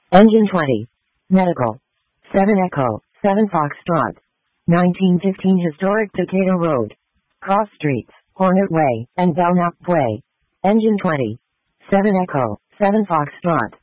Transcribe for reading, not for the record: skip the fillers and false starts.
Engine 20. Medical. 7 Echo, 7 Foxtrot. 1915 Historic Decatur Road. Cross Streets, Hornet Way, and Belknap Way. Engine 20. 7 Echo, 7 Foxtrot.